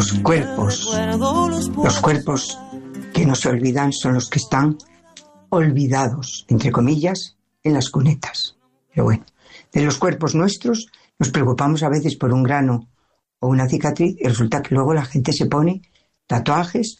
Los cuerpos que no se olvidan son los que están olvidados, entre comillas, en las cunetas. Pero bueno, de los cuerpos nuestros nos preocupamos a veces por un grano o una cicatriz y resulta que luego la gente se pone tatuajes